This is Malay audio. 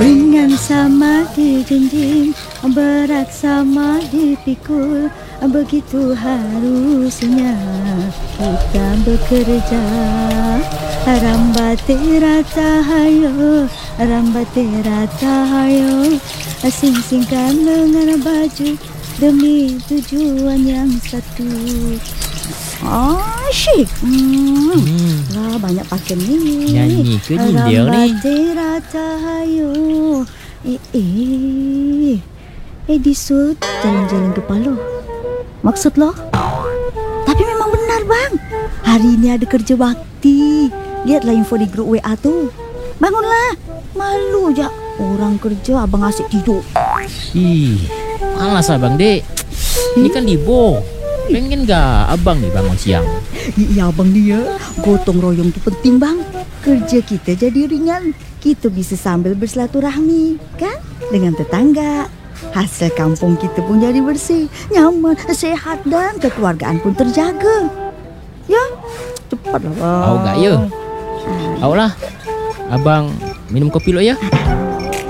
Ringan sama dijunjung, berat sama dipikul. Begitu harusnya kita bekerja. Rambate tahayo, rambate tahayo, sing-singkan lengan baju demi tujuan yang satu. Asyik. Wah, banyak pakai ni. Nyanyi ke ni dia ni? Tahayo. Disut jalan-jalan ke Paloh. Maksud lo? Tapi memang benar bang. Hari ini ada kerja bakti. Lihatlah info di grup WA tu. Bangunlah. Malu je orang kerja abang asyik tidur. Malas abang dek. Ni kan Libo. Pengen gak abang ni bangun siang? Ya abang dia. Gotong royong tu penting bang. Kerja kita jadi ringan. Kita bisa sambil bersilaturahmi kan dengan tetangga. Hasil kampung kita pun jadi bersih, nyaman, sehat dan kekeluargaan pun terjaga. Ya, cepatlah bang. Tahu gak ya? Tahu lah. Abang minum kopi dulu ya.